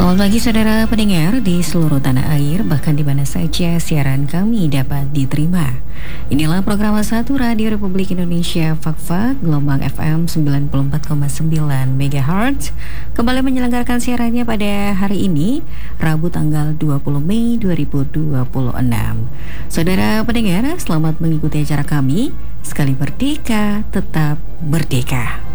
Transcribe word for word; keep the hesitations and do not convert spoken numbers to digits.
Selamat pagi saudara pendengar di seluruh tanah air, bahkan di mana saja siaran kami dapat diterima. Inilah program satu Radio Republik Indonesia Fakfa, gelombang F M sembilan puluh empat koma sembilan megahertz, kembali menyelenggarakan siarannya pada hari ini, Rabu tanggal dua puluh Mei dua ribu dua puluh enam. Saudara pendengar, selamat mengikuti acara kami, sekali merdeka, tetap merdeka.